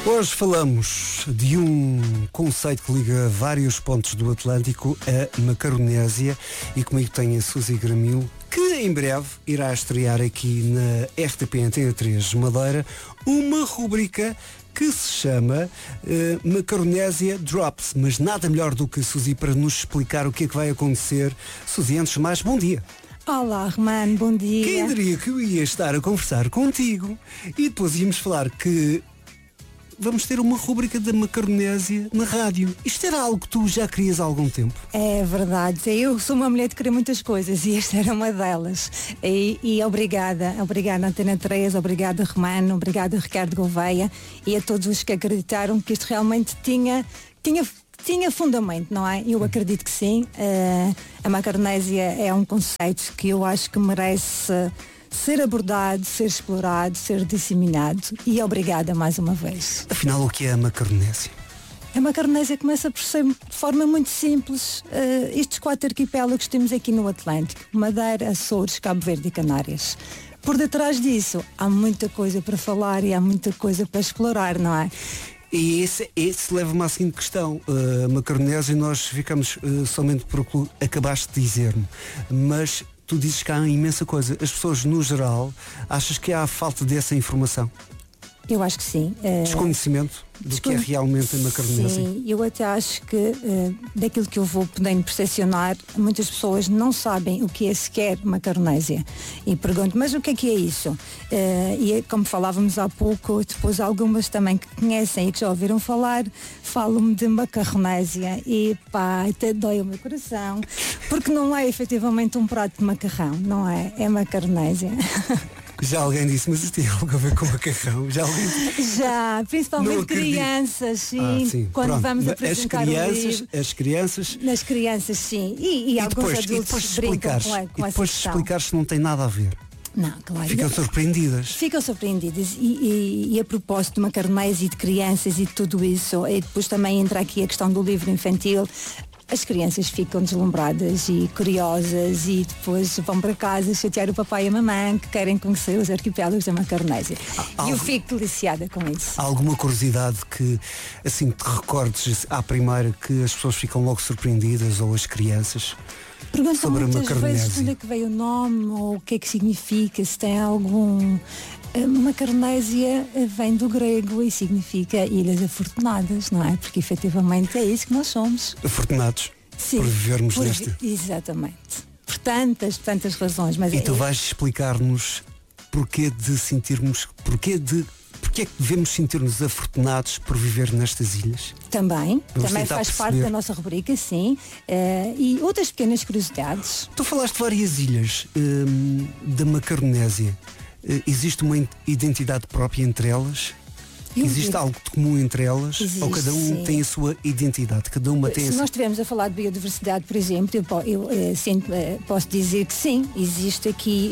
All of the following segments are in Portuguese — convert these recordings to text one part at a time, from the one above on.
Hoje falamos de um conceito que liga vários pontos do Atlântico, a Macaronésia, e comigo tem a Suzy Gramil, que em breve irá estrear aqui na RTP Antena 3 Madeira uma rubrica que se chama Macaronésia Drops, mas nada melhor do que a Suzy para nos explicar o que é que vai acontecer. Suzy, antes de mais, bom dia. Olá, Romano, bom dia. Quem diria que eu ia estar a conversar contigo e depois íamos falar que vamos ter uma rúbrica da Macaronésia na rádio. Isto era algo que tu já querias há algum tempo? É verdade, eu sou uma mulher de querer muitas coisas e esta era uma delas. E obrigada Antena 3, obrigada Romano, obrigada Ricardo Gouveia e a todos os que acreditaram que isto realmente tinha fundamento, não é? Eu acredito que sim. A Macaronésia é um conceito que eu acho que merece ser abordado, ser explorado, ser disseminado, e obrigada mais uma vez. Afinal, o que é a Macaronésia? A Macaronésia começa por ser de forma muito simples estes 4 arquipélagos que temos aqui no Atlântico: Madeira, Açores, Cabo Verde e Canárias. Por detrás disso há muita coisa para falar e há muita coisa para explorar, não é? E esse leva-me à seguinte questão. Macaronésia, nós ficamos somente por o que acabaste de dizer-me, mas tu dizes que há imensa coisa. As pessoas, no geral, achas que há falta dessa informação? Eu acho que sim. Desconhecimento do que é realmente a Macaronésia? Sim, eu até acho que daquilo que eu vou podendo percepcionar, muitas pessoas não sabem o que é sequer Macaronésia. E pergunto, mas o que é isso? E como falávamos há pouco, depois algumas também que conhecem e que já ouviram falar, falam-me de Macaronésia e pá, até dói o meu coração, porque não é efetivamente um prato de macarrão, não é? É Macaronésia. Já alguém disse, mas isso tem algo a ver com macarrão? Já, principalmente crianças, sim. Quando Pronto. Vamos apresentar as crianças. Nas crianças, sim. E alguns adultos brincam com essa questão. E depois de explicar se não tem nada a ver. Não, claro. Ficam surpreendidas. Ficam surpreendidas. E a propósito de Macaronésia e de crianças e de tudo isso, e depois também entra aqui a questão do livro infantil. As crianças ficam deslumbradas e curiosas e depois vão para casa chatear o papai e a mamãe que querem conhecer os arquipélagos da Macaronésia. E eu fico deliciada com isso. Há alguma curiosidade que, assim, te recordes à primeira que as pessoas ficam logo surpreendidas, ou as crianças? Perguntam sobre muitas a Macaronésia. vezes onde é que veio o nome ou o que é que significa, se tem algum... Macaronésia vem do grego e significa ilhas afortunadas, não é? Porque efetivamente é isso que nós somos. Afortunados. Sim, por vivermos neste. Exatamente. Por tantas razões. Mas e tu vais explicar-nos porquê é que devemos sentir-nos afortunados por viver nestas ilhas? Também faz parte da nossa rubrica, sim. E outras pequenas curiosidades. Tu falaste de várias ilhas da Macaronésia. Existe uma identidade própria entre elas? Existe algo de comum entre elas? Existe, ou cada um tem a sua identidade? Cada uma tem Se nós estivermos a falar de biodiversidade, por exemplo, eu posso dizer que sim, existe aqui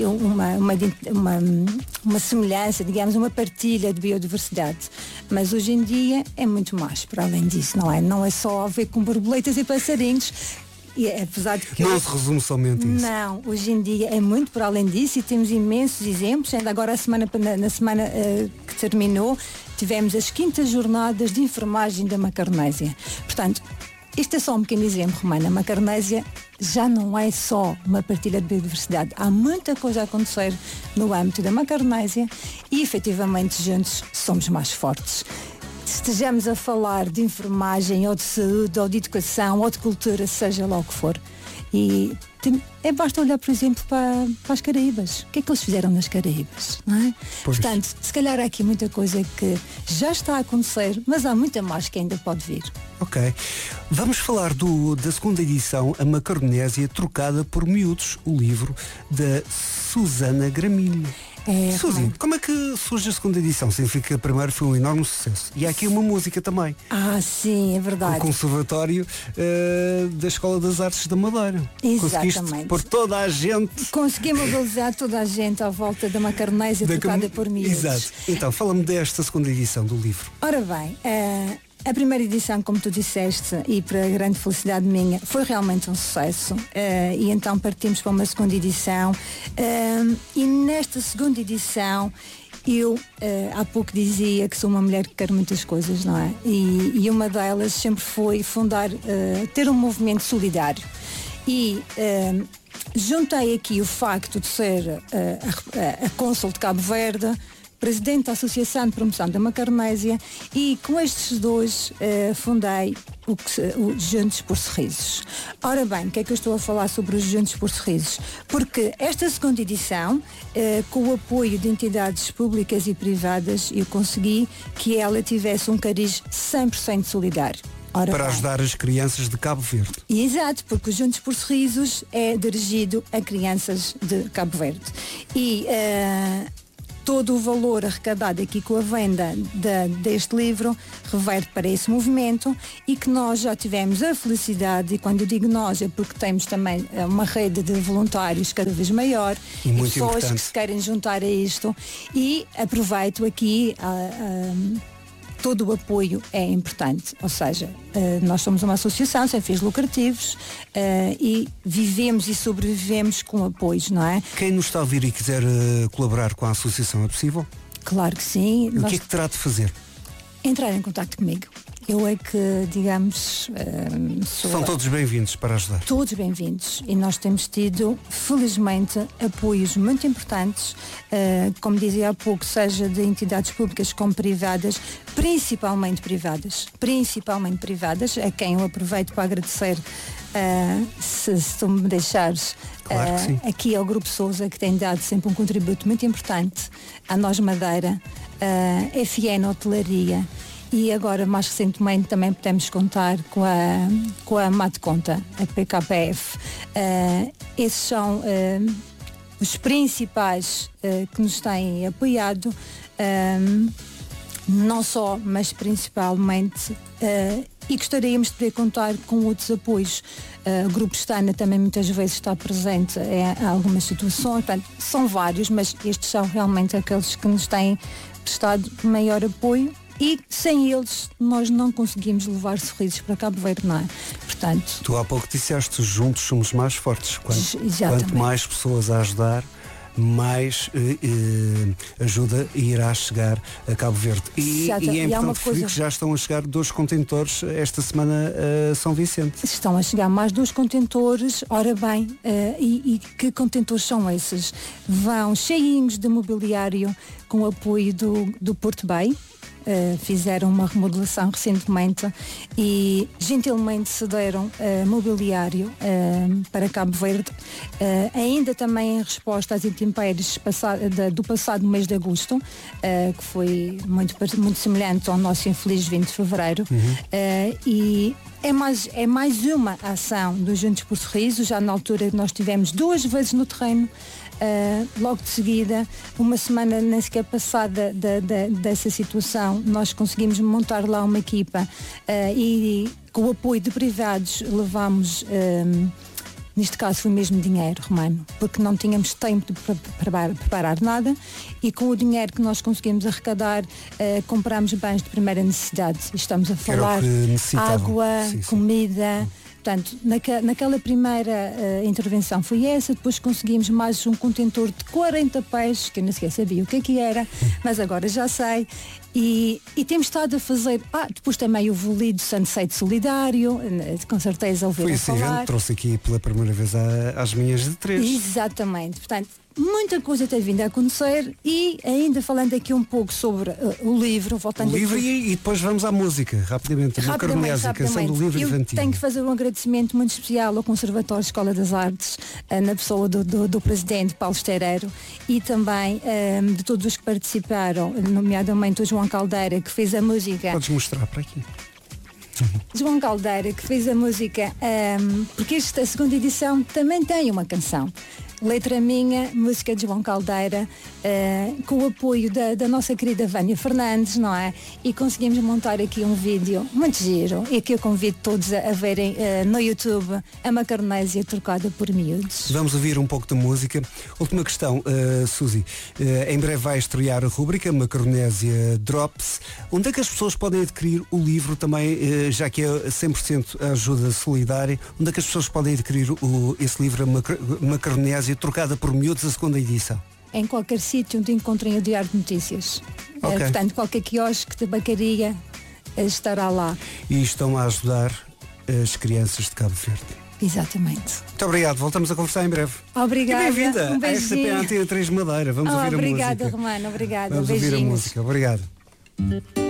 uma semelhança, digamos, uma partilha de biodiversidade. Mas hoje em dia é muito mais para além disso, não é? Não é só a ver com borboletas e passarinhos. E apesar de que não se resume somente isso. Não, hoje em dia é muito por além disso e temos imensos exemplos. Ainda agora na semana que terminou, tivemos as 5ª jornadas de enfermagem da Macaronésia. Portanto, isto é só um pequeno exemplo, Romana. A Macaronésia já não é só uma partilha de biodiversidade. Há muita coisa a acontecer no âmbito da Macaronésia e efetivamente juntos somos mais fortes. Estejamos a falar de enfermagem ou de saúde ou de educação ou de cultura, seja lá o que for. E basta olhar, por exemplo, para as Caraíbas. O que é que eles fizeram nas Caraíbas? Não é? Portanto, se calhar há aqui muita coisa que já está a acontecer, mas há muita mais que ainda pode vir. Ok. Vamos falar da 2ª edição, a Macaronésia Trocada por Miúdos, o livro da Susana Gramilho. Suzy, como é que surge a 2ª edição? Significa que a primeira foi um enorme sucesso. E há aqui uma música também. Sim, é verdade. O Conservatório da Escola das Artes da Madeira. Exatamente. Por toda a gente. Consegui mobilizar toda a gente à volta da Macaronésia Trocada por Miúdos. Exato. Então, fala-me desta 2ª edição do livro. Ora bem, a primeira edição, como tu disseste, e para grande felicidade minha, foi realmente um sucesso. E então partimos para uma 2ª edição. E nesta 2ª edição Eu há pouco dizia que sou uma mulher que quer muitas coisas, não é? E uma delas sempre foi ter um movimento solidário. E juntei aqui o facto de ser a cônsul de Cabo Verde, presidente da Associação de Promoção da Macaronésia, e com estes dois fundei o Juntos por Sorrisos. Ora bem, o que é que eu estou a falar sobre os Juntos por Sorrisos? Porque esta segunda edição, com o apoio de entidades públicas e privadas, eu consegui que ela tivesse um cariz 100% solidário. Para ajudar as crianças de Cabo Verde. Exato, porque o Juntos por Sorrisos é dirigido a crianças de Cabo Verde. E todo o valor arrecadado aqui com a venda deste livro reverte para esse movimento, e que nós já tivemos a felicidade, e quando eu digo nós é porque temos também uma rede de voluntários cada vez maior e pessoas importante, que se querem juntar a isto, e aproveito aqui todo o apoio é importante, ou seja, nós somos uma associação sem fins lucrativos e vivemos e sobrevivemos com apoios, não é? Quem nos está a ouvir e quiser colaborar com a associação, é possível? Claro que sim. O que é que terá de fazer? Entrar em contacto comigo. Eu é que, digamos... São todos bem-vindos para ajudar. Todos bem-vindos. E nós temos tido, felizmente, apoios muito importantes, como dizia há pouco, seja de entidades públicas como privadas, principalmente privadas, a quem eu aproveito para agradecer, se tu me deixares, claro que sim, aqui ao Grupo Sousa, que tem dado sempre um contributo muito importante, à Nós Madeira, FN Hotelaria, e agora, mais recentemente, também podemos contar com a Mate Conta, a PKPF. Esses são os principais que nos têm apoiado, não só, mas principalmente, e gostaríamos de poder contar com outros apoios. O Grupo Estana também muitas vezes está presente em algumas situações, portanto, são vários, mas estes são realmente aqueles que nos têm prestado maior apoio. E sem eles nós não conseguimos levar sorrisos para Cabo Verde, não é? Portanto, tu há pouco disseste, juntos somos mais fortes. Quanto mais pessoas a ajudar, mais ajuda irá chegar a Cabo Verde. E é importante referir que já estão a chegar 2 contentores esta semana a São Vicente. Estão a chegar mais 2 contentores, ora bem, e que contentores são esses? Vão cheinhos de mobiliário com o apoio do Porto Bay. Fizeram uma remodelação recentemente e gentilmente cederam mobiliário para Cabo Verde, ainda também em resposta às intempéries do passado mês de agosto, que foi muito semelhante ao nosso infeliz 20 de fevereiro. E é mais uma ação do Juntos por Sorriso. Já na altura nós tivemos 2 vezes no terreno, logo de seguida, uma semana nem sequer passada dessa situação, nós conseguimos montar lá uma equipa e com o apoio de privados levámos, neste caso foi mesmo dinheiro, Romano, porque não tínhamos tempo de preparar nada, e com o dinheiro que nós conseguimos arrecadar, comprámos bens de primeira necessidade. Estamos a falar água, sim, comida. Portanto, naquela primeira intervenção foi essa, depois conseguimos mais um contentor de 40 pés, que eu nem sequer sabia o que era, mas agora já sei, e temos estado a fazer, depois também o Volido Sunset Solidário, com certeza ouviram falar. Foi isso, trouxe aqui pela primeira vez às minhas de 3. Exatamente, portanto, muita coisa tem vindo a acontecer, e ainda falando aqui um pouco sobre o livro, voltando o livro e depois vamos à música, rapidamente. A canção do livro infantil. Tenho que fazer um agradecimento muito especial ao Conservatório Escola das Artes, na pessoa do presidente Paulo Estereiro, e também de todos os que participaram, nomeadamente o João Caldeira, que fez a música. Podes mostrar para aqui. João Caldeira, que fez a música, porque esta segunda edição também tem uma canção. Letra minha, música de João Caldeira, com o apoio da nossa querida Vânia Fernandes, não é? E conseguimos montar aqui um vídeo muito giro, e que eu convido todos a verem no YouTube, a Macaronésia trocada por miúdos. Vamos ouvir um pouco de música. Última questão, Suzy. Em breve vai estrear a rúbrica Macaronésia Drops. Onde é que as pessoas podem adquirir o livro também, já que é 100% ajuda solidária? Onde é que as pessoas podem adquirir esse livro Macaronésia trocada por miúdos, a segunda edição? em qualquer sítio onde encontrem o Diário de Notícias. Ok. Portanto, qualquer quiosque, tabacaria estará lá. E estão a ajudar as crianças de Cabo Verde. Exatamente. Muito obrigado, voltamos a conversar em breve. Obrigada. E bem-vinda Um a esta beijinho. Antena 3 Madeira. Vamos ouvir a música. Obrigada, Romano. Obrigada. Vamos ouvir a Beijinhos. música. Obrigado.